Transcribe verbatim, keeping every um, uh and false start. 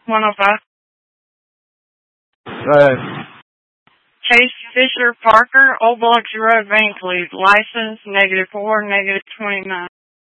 one oh five. Go ahead. Chase Fisher Parker, Old Biloxi Road, Vancouver. License negative four, negative twenty-nine.